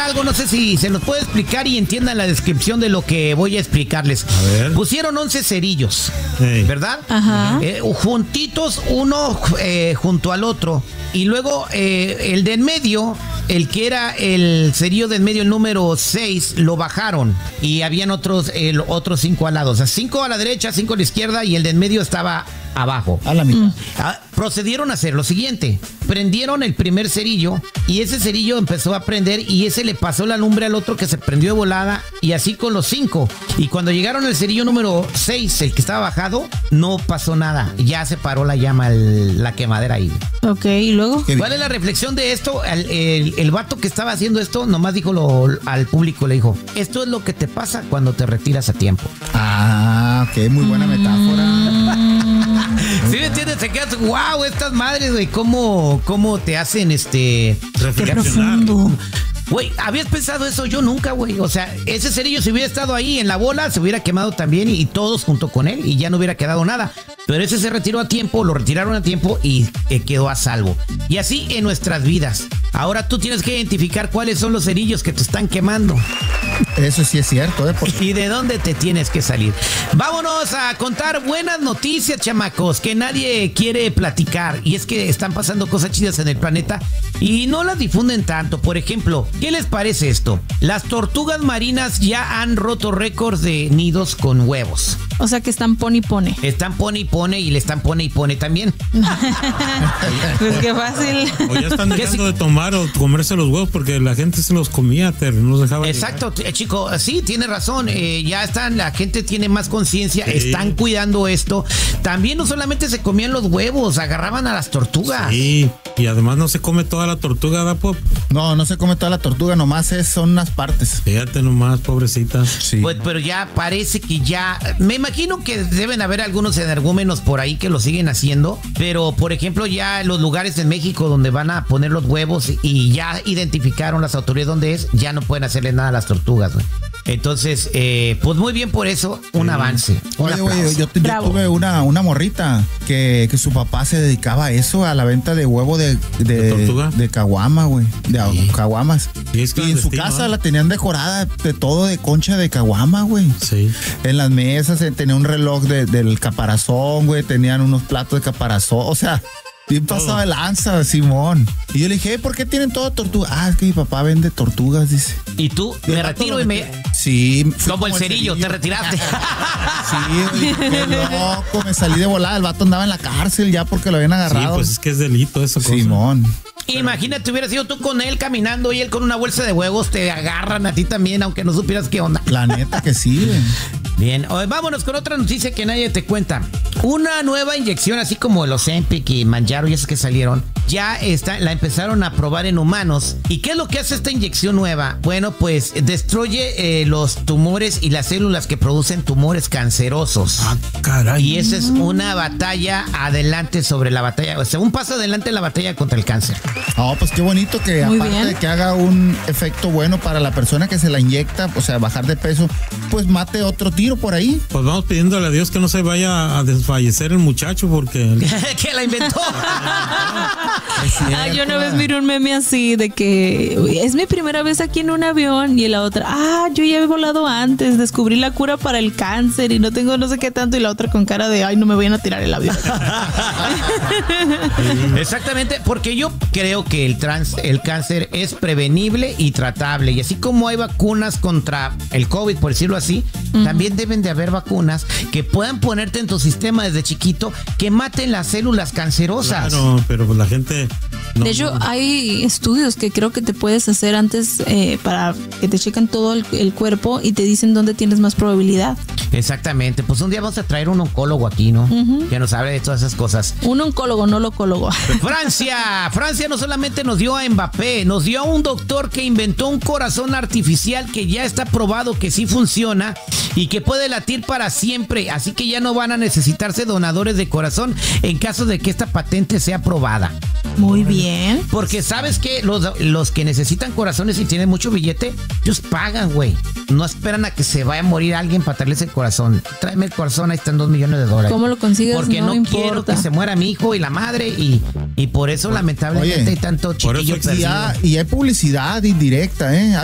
algo, no sé si se los puedo explicar y entiendan la descripción de lo que voy a explicarles. A ver. Pusieron 11 cerillos, ¿verdad? Ajá. Juntitos, uno junto al otro. Y luego el de en medio, el que era el cerillo de en medio, el número 6, lo bajaron. Y habían otros 5 al lado. O sea, 5 a la derecha, 5 a la izquierda y el de en medio estaba abajo. A la mitad. Procedieron a hacer lo siguiente. Prendieron el primer cerillo y ese cerillo empezó a prender y ese le pasó la lumbre al otro que se prendió de volada y así con los 5. Y cuando llegaron al cerillo número 6, el que estaba bajado, no pasó nada. Ya se paró la llama, la quemadera ahí. Ok, ¿y luego? ¿Cuál es la reflexión de esto? El vato que estaba haciendo esto nomás dijo al público, le dijo, esto es lo que te pasa cuando te retiras a tiempo. Ah, ok, muy buena metáfora. ¿Sí me entiendes? Te quedas, wow, estas madres, güey, cómo te hacen reflexionar. Güey, ¿habías pensado eso? Yo nunca, güey. O sea, ese cerillo si hubiera estado ahí en la bola, se hubiera quemado también y todos junto con él y ya no hubiera quedado nada. Pero ese se retiró a tiempo, lo retiraron a tiempo y quedó a salvo. Y así en nuestras vidas. Ahora tú tienes que identificar cuáles son los cerillos que te están quemando. Eso sí es cierto, ¿Y de dónde te tienes que salir? Vámonos a contar buenas noticias, chamacos, que nadie quiere platicar. Y es que están pasando cosas chidas en el planeta y no las difunden tanto. Por ejemplo, ¿qué les parece esto? Las tortugas marinas ya han roto récords de nidos con huevos. O sea que están pone y pone. Están pone y pone y le están pone y pone también. Pues qué fácil. O ya están dejando de tomar o comerse los huevos porque la gente se los comía, no los dejaba. Exacto, chico, sí, tiene razón. Ya están, la gente tiene más conciencia, están cuidando esto. También no solamente se comían los huevos, agarraban a las tortugas. Sí, y además no se come toda la tortuga, ¿da, Pop? No se come toda la tortuga, nomás son unas partes. Fíjate nomás, pobrecitas. Sí. Pues, pero ya parece que ya... Me imagino que deben haber algunos energúmenos por ahí que lo siguen haciendo, pero por ejemplo ya los lugares en México donde van a poner los huevos y ya identificaron las autoridades dónde es, ya no pueden hacerle nada a las tortugas, güey. Entonces, pues muy bien por eso, un avance. Oye, yo tuve una morrita que su papá se dedicaba a eso, a la venta de huevo de tortuga, de caguama, güey, de caguamas. Y en su casa la tenían decorada de todo de concha de caguama, güey. Sí. En las mesas tenía un reloj del caparazón, güey, tenían unos platos de caparazón, o sea, bien pasado de lanza, Simón. Y yo le dije, ¿por qué tienen toda tortuga? Ah, es que mi papá vende tortugas, dice. ¿Y tú? Me retiro y me... Sí. Como el cerillo, te retiraste. Sí, qué loco, me salí de volada. El vato andaba en la cárcel ya porque lo habían agarrado. Sí, pues es que es delito eso. Simón. Imagínate, hubieras sido tú con él caminando y él con una bolsa de huevos, te agarran a ti también, aunque no supieras qué onda. La neta que sí, güey. Bien, vámonos con otra noticia que nadie te cuenta. Una nueva inyección, así como los Ozempic y Mounjaro y esas que salieron, ya la empezaron a probar en humanos. ¿Y qué es lo que hace esta inyección nueva? Bueno, pues destruye los tumores y las células que producen tumores cancerosos. Ah, caray. Y esa es una batalla adelante sobre la batalla, o sea, un paso adelante en la batalla contra el cáncer. Oh, pues qué bonito que muy aparte bien. de que haga un efecto bueno para la persona que se la inyecta, o sea, bajar de peso, pues mate otro tiro por ahí. Pues vamos pidiéndole a Dios que no se vaya a desfallecer el muchacho porque... ¿Qué la inventó? Yo una vez miré un meme así de que es mi primera vez aquí en un avión y la otra, yo ya he volado antes, descubrí la cura para el cáncer y no tengo no sé qué tanto y la otra con cara de, ay, no me vayan a tirar el avión. Exactamente, porque yo creo que el cáncer es prevenible y tratable y así como hay vacunas contra el COVID, por decirlo así, también deben de haber vacunas que puedan ponerte en tu sistema desde chiquito que maten las células cancerosas. Claro, pero pues la gente... De hecho, hay estudios que creo que te puedes hacer antes para que te chequen todo el cuerpo y te dicen dónde tienes más probabilidad. Exactamente, pues un día vamos a traer un oncólogo aquí, ¿no? Que nos hable de todas esas cosas. Un oncólogo, no locólogo. Francia no solamente nos dio a Mbappé, nos dio a un doctor que inventó un corazón artificial que ya está probado que sí funciona y que puede latir para siempre, así que ya no van a necesitarse donadores de corazón en caso de que esta patente sea aprobada. Muy bien. Porque sabes que los que necesitan corazones y tienen mucho billete, ellos pagan, güey. No esperan a que se vaya a morir alguien para traerles el corazón. Tráeme el corazón, ahí están $2 millones. ¿Cómo lo consigues? Porque no importa. quiero que se muera mi hijo y la madre y por eso lamentablemente hay tanto chiquillo perdido. Y hay publicidad indirecta, ¿eh?